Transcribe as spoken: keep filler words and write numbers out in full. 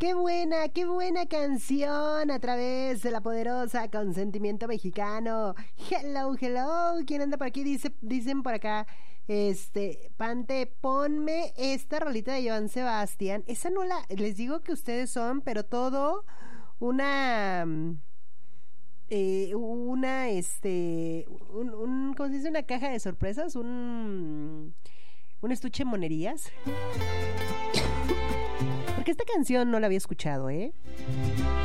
Qué buena, qué buena canción a través de la poderosa Consentimiento Mexicano. Hello, hello. ¿Quién anda por aquí? Dice, dicen por acá, este, Pante, ponme esta rolita de Joan Sebastián. Esa no la, les digo que ustedes son, pero todo una, eh, una, este, un, un, ¿cómo se dice? Una caja de sorpresas, un, un estuche de monerías. Porque esta canción no la había escuchado, ¿eh?